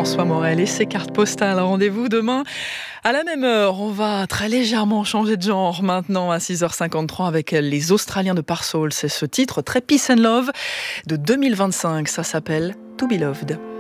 François Morel et ses cartes postales. Rendez-vous demain à la même heure. On va très légèrement changer de genre maintenant à 6h53 avec les Australiens de Parsall. C'est ce titre très Peace and Love de 2025. Ça s'appelle To Be Loved.